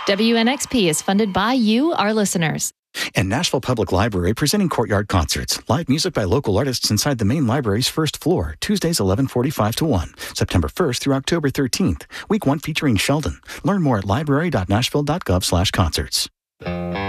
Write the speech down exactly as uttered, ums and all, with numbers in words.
W N X P is funded by you, our listeners. And Nashville Public Library presenting Courtyard Concerts. Live music by local artists inside the main library's first floor. Tuesdays eleven forty-five to one. September first through October thirteenth. Week one featuring Sheldon. Learn more at library dot nashville dot gov slash concerts.